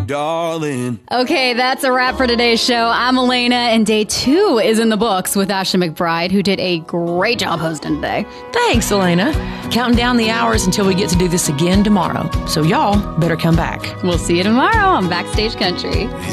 darling. Okay, that's a wrap for today's show. I'm Elena, and day 2 is in the books with Ashley McBride, who did a great job hosting today. Thanks, Elena. Counting down the hours until we get to do this again tomorrow. So y'all better come back. We'll see you tomorrow on Backstage Country.